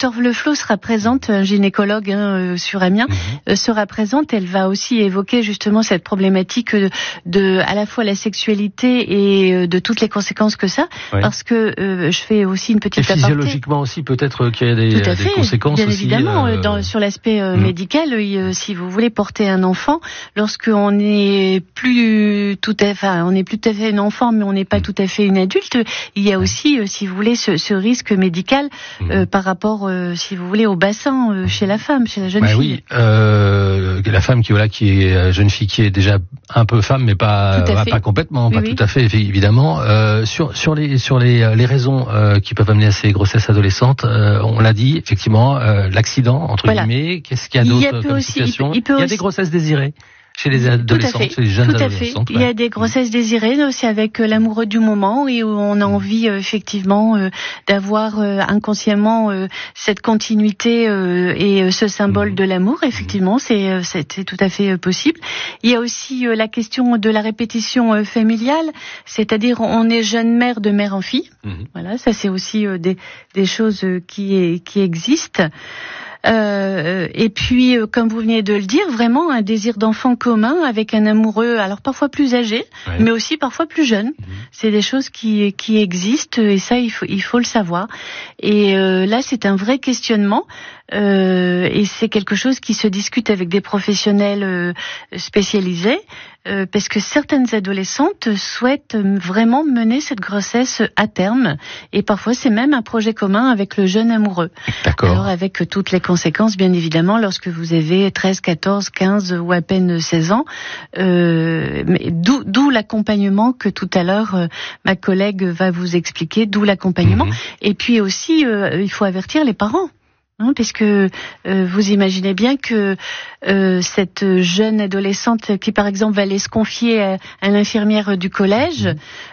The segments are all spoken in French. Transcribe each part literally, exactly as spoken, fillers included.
docteur Le Flot sera présente, un gynécologue hein, sur Amiens, mmh. euh, sera présente. Elle va aussi évoquer justement cette problématique de, de à la fois la sexualité et de toutes les conséquences que ça, oui. parce que euh, je fais aussi une petite aparté. Et physiologiquement aussi, peut-être qu'il y a des, Tout à des fait, conséquences bien aussi. évidemment, euh... dans, sur l'aspect euh, mmh. médical, euh, si vous voulez porter un enfant, lorsqu'on n'est plus tout à, enfin, on n'est plus tout à fait un enfant, mais on n'est pas mmh. tout à fait une adulte, il y a aussi, euh, si vous voulez, ce, ce risque médical euh, mmh. par rapport, euh, si vous voulez, au bassin euh, chez la femme, chez la jeune bah fille. Oui, euh, la femme qui voilà, qui est jeune fille, qui est déjà un peu femme, mais pas bah, pas complètement, oui, pas oui. tout à fait, évidemment. Euh, sur sur les sur les les raisons euh, qui peuvent amener à ces grossesses adolescentes, euh, on l'a dit, effectivement, euh, l'accident entre voilà. guillemets. Qu'est-ce qu'il y a d'autre comme aussi, situation Il, il, il y a aussi... des grossesses désirées. Chez les adolescents, chez les jeunes Tout à adolescentes. Fait. Ouais. Il y a des grossesses désirées, c'est avec euh, l'amoureux du moment et où on a envie euh, effectivement euh, d'avoir euh, inconsciemment euh, cette continuité euh, et euh, ce symbole mmh. de l'amour. Effectivement, c'est, euh, c'est c'est tout à fait euh, possible. Il y a aussi euh, la question de la répétition euh, familiale, c'est-à-dire on est jeune mère de mère en fille. Mmh. Voilà, ça c'est aussi euh, des des choses euh, qui qui existent. Euh, et puis, euh, comme vous venez de le dire, vraiment un désir d'enfant commun avec un amoureux, alors parfois plus âgé, ouais. mais aussi parfois plus jeune. Mmh. C'est des choses qui qui existent et ça, il faut il faut le savoir. Et euh, là, c'est un vrai questionnement. Euh, et c'est quelque chose qui se discute avec des professionnels euh, spécialisés, euh, parce que certaines adolescentes souhaitent vraiment mener cette grossesse à terme, et parfois c'est même un projet commun avec le jeune amoureux. D'accord. Alors avec toutes les conséquences, bien évidemment, lorsque vous avez treize, quatorze, quinze ou à peine seize ans, euh, mais d'où, d'où l'accompagnement que tout à l'heure euh, ma collègue va vous expliquer, d'où l'accompagnement. Mmh. Et puis aussi, euh, il faut avertir les parents. Hein, parce que euh, vous imaginez bien que euh, cette jeune adolescente qui, par exemple, va aller se confier à, à l'infirmière du collège,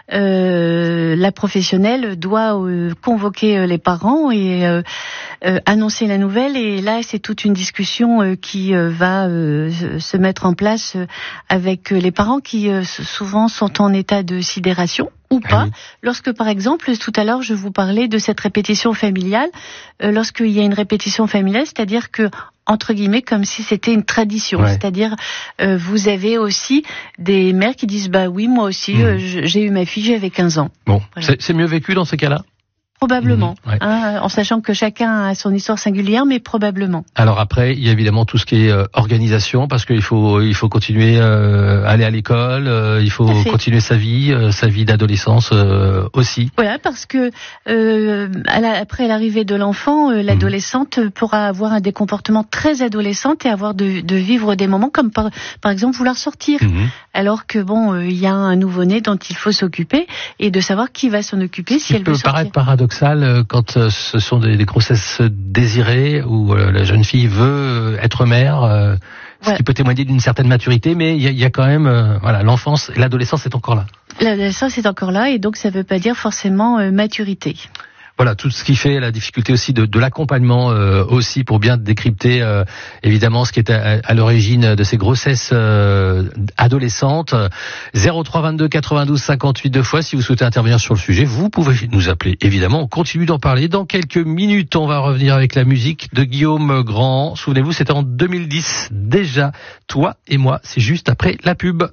euh, la professionnelle doit euh, convoquer les parents et euh, euh, annoncer la nouvelle. Et là, c'est toute une discussion euh, qui euh, va euh, se mettre en place euh, avec les parents qui euh, souvent sont en état de sidération. Ou pas, oui. Lorsque par exemple, tout à l'heure je vous parlais de cette répétition familiale, euh, lorsqu'il y a une répétition familiale, c'est-à-dire que, entre guillemets, comme si c'était une tradition, ouais. c'est-à-dire euh, vous avez aussi des mères qui disent, bah oui, moi aussi, mmh. euh, j'ai eu ma fille, j'avais quinze ans. Bon, voilà. c'est, c'est mieux vécu dans ces cas-là ? Probablement, mmh, ouais. hein, en sachant que chacun a son histoire singulière, mais probablement. Alors après, il y a évidemment tout ce qui est euh, organisation, parce qu'il faut il faut continuer euh, aller à l'école, euh, il faut continuer sa vie, euh, sa vie d'adolescence euh, aussi. Voilà, parce que euh, à la, après l'arrivée de l'enfant, euh, l'adolescente mmh. pourra avoir un des comportements très adolescents et avoir de, de vivre des moments comme par, par exemple vouloir sortir, mmh. alors que bon, il euh, y a un nouveau-né dont il faut s'occuper et de savoir qui va s'en occuper si il elle peut veut sortir. Paraître paradoxal quand ce sont des, des grossesses désirées où la jeune fille veut être mère, euh, ce ouais. qui peut témoigner d'une certaine maturité, mais il y, y a quand même, euh, voilà, l'enfance et l'adolescence est encore là. L'adolescence est encore là et donc ça ne veut pas dire forcément euh, maturité. Voilà, tout ce qui fait la difficulté aussi de, de l'accompagnement euh, aussi pour bien décrypter euh, évidemment ce qui est à, à l'origine de ces grossesses euh, adolescentes. zéro trois vingt-deux quatre-vingt-douze cinquante-huit deux fois si vous souhaitez intervenir sur le sujet, vous pouvez nous appeler. Évidemment, on continue d'en parler. Dans quelques minutes, on va revenir avec la musique de Guillaume Grand. Souvenez-vous, c'était en deux mille dix déjà. Toi et moi, c'est juste après la pub.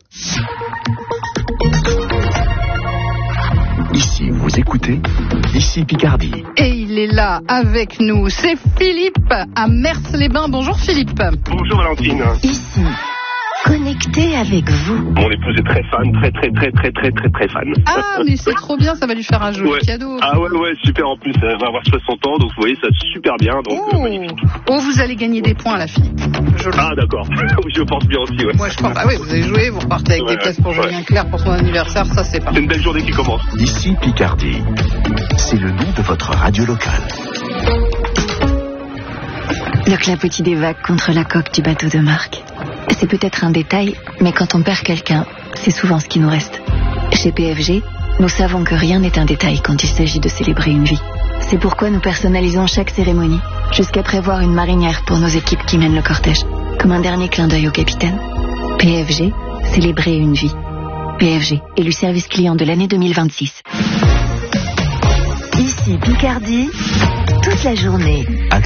Ici, vous écoutez, ici Picardie. Et il est là avec nous, c'est Philippe à Mers-les-Bains. Bonjour Philippe. Bonjour Valentine. Ici, connecté avec vous. Mon épouse est très fan, très très très très très très très fan. Ah mais c'est trop bien, ça va lui faire un joli ouais. cadeau. Ah ouais ouais, super, en plus elle va avoir soixante ans, donc vous voyez ça super bien. Donc, oh. Euh, oh, vous allez gagner des points la fille. Je ah d'accord, je pense bien aussi. Ouais. Moi je pense, ah oui, vous allez jouer, vous repartez avec ouais, des places pour ouais. Julien Clerc pour son anniversaire, ça c'est parfait. C'est une belle journée qui commence. Ici Picardie, c'est le nom de votre radio locale. Le clapotis des vagues contre la coque du bateau de Marc. C'est peut-être un détail, mais quand on perd quelqu'un, c'est souvent ce qui nous reste. Chez P F G, nous savons que rien n'est un détail quand il s'agit de célébrer une vie. C'est pourquoi nous personnalisons chaque cérémonie, jusqu'à prévoir une marinière pour nos équipes qui mènent le cortège. Comme un dernier clin d'œil au capitaine. P F G, célébrer une vie. P F G, élu service client de l'année deux mille vingt-six. Ici Picardie, toute la journée.